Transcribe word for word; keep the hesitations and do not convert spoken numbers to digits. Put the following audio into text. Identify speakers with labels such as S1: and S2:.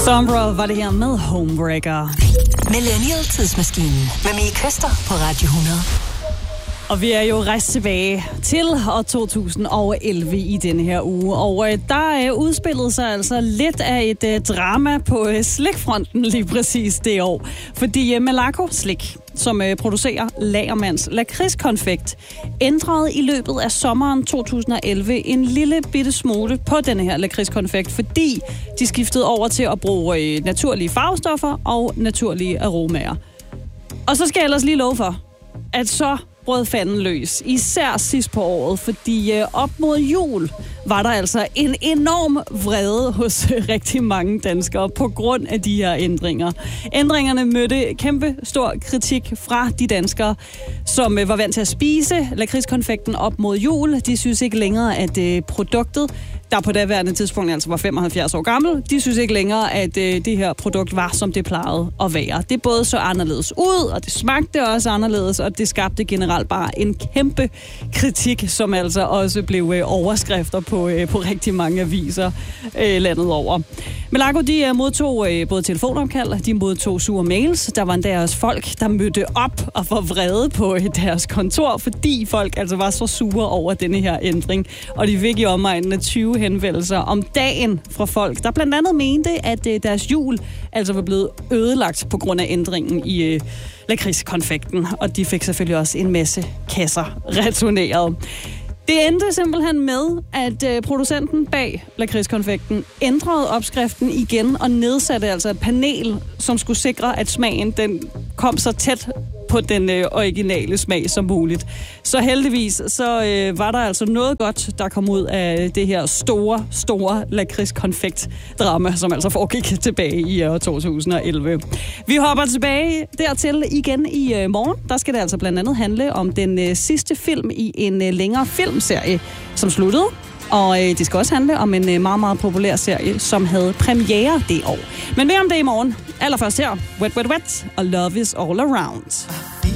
S1: Sombra var det her med Homebreaker.
S2: Millennial Tidsmaskinen med Mie Køster på Radio hundrede.
S1: Og vi er jo rejst tilbage til år to tusind og elleve i denne her uge. Og øh, der øh, udspillede sig altså lidt af et øh, drama på øh, slikfronten lige præcis det år. Fordi øh, Malaco Slik, som øh, producerer Lagermans lakridskonfekt, ændrede i løbet af sommeren to tusind og elleve en lille bitte smule på denne her lakridskonfekt, fordi de skiftede over til at bruge øh, naturlige farvestoffer og naturlige aromaer. Og så skal jeg ellers lige love for, at så brød fanden løs, især sidst på året, fordi øh, op mod jul var der altså en enorm vrede hos øh, rigtig mange danskere på grund af de her ændringer. Ændringerne mødte kæmpe stor kritik fra de danskere, som øh, var vant til at spise lakridskonfekten op mod jul. De synes ikke længere, at øh, produktet, der på daværende tidspunkt altså var femoghalvfjerds år gammel, de synes ikke længere, at øh, det her produkt var, som det plejede at være. Det både så anderledes ud, og det smagte også anderledes, og det skabte generelt bare en kæmpe kritik, som altså også blev øh, overskrifter på, øh, på rigtig mange aviser øh, landet over. Malaco, de øh, modtog øh, både telefonopkald, de modtog sure mails. Der var endda også folk, der mødte op og var vrede på øh, deres kontor, fordi folk altså var så sure over denne her ændring. Og de fik i omegnen af tyve henvendelser om dagen fra folk, der blandt andet mente, at øh, deres jul altså var blevet ødelagt på grund af ændringen i øh, lakridskonfekten. Og de fik selvfølgelig også en masse kasser returneret. Det endte simpelthen med, at øh, producenten bag lakridskonfekten ændrede opskriften igen og nedsatte altså et panel, som skulle sikre, at smagen den kom så tæt på den øh, originale smag som muligt. Så heldigvis så øh, var der altså noget godt, der kom ud af det her store, store lakridskonfekt-drama, som altså foregik tilbage i år to tusind og elleve. Vi hopper tilbage dertil igen i øh, morgen. Der skal det altså blandt andet handle om den øh, sidste film i en øh, længere filmserie, som sluttede. Og øh, det skal også handle om en øh, meget, meget populær serie, som havde premiere det år. Men mere om det i morgen. Allerførst her, Wet, Wet, Wet og Love is All Around.